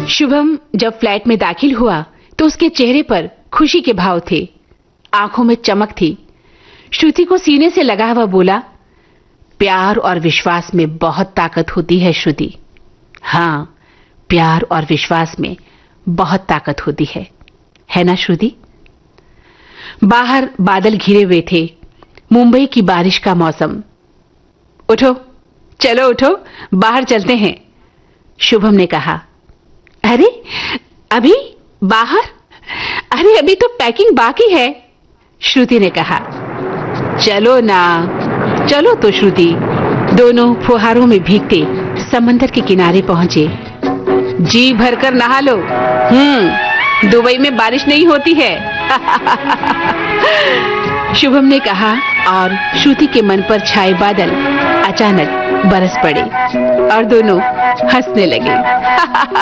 शुभम जब फ्लैट में दाखिल हुआ तो उसके चेहरे पर खुशी के भाव थे, आंखों में चमक थी। श्रुति को सीने से लगा हुआ बोला, प्यार और विश्वास में बहुत ताकत होती है श्रुति। हाँ, प्यार और विश्वास में बहुत ताकत होती है ना श्रुति? बाहर बादल घिरे हुए थे, मुंबई की बारिश का मौसम। उठो, चलो उठो, बाहर चलते हैं, शुभम ने कहा। अरे अभी बाहर? अरे अभी तो पैकिंग बाकी है, श्रुति ने कहा। चलो ना, चलो तो श्रुति। दोनों फुहारों में भीगते समंदर के किनारे पहुंचे। जी भरकर नहा लो, दुबई में बारिश नहीं होती है। शुभम ने कहा और श्रुति के मन पर छाए बादल अचानक बरस पड़े और दोनों हंसने लगे।